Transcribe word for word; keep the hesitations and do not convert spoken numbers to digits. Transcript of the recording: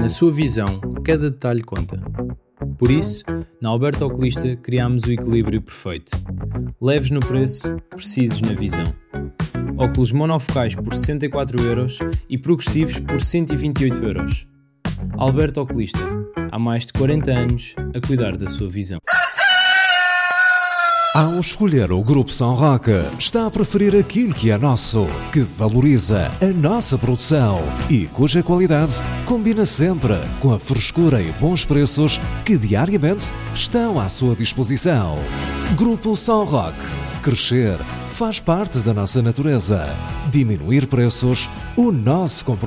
Na sua visão, cada detalhe conta. Por isso, na Alberto Oculista criámos o equilíbrio perfeito. Leves no preço, precisos na visão. Óculos monofocais por sessenta e quatro euros e progressivos por cento e vinte e oito euros. Alberto Oculista, há mais de quarenta anos a cuidar da sua visão. Ao escolher o Grupo São Roque, está a preferir aquilo que é nosso, que valoriza a nossa produção e cuja qualidade combina sempre com a frescura e bons preços que diariamente estão à sua disposição. Grupo São Roque. Crescer faz parte da nossa natureza. Diminuir preços, o nosso compromisso.